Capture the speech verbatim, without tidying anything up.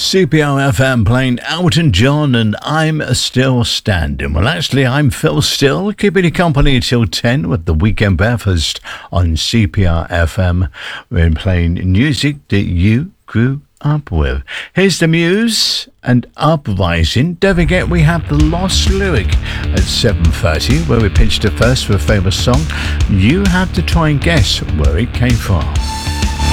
C P R F M playing Elton John and I'm Still Standing. Well, actually, I'm Phil Still, keeping you company till ten with the Weekend Breakfast on C P R F M. We're playing music that you grew up with. Here's the Muse and Uprising. Don't forget, we have the Lost Lyric at seven thirty, where we pitched it first for a famous song. You have to try and guess where it came from.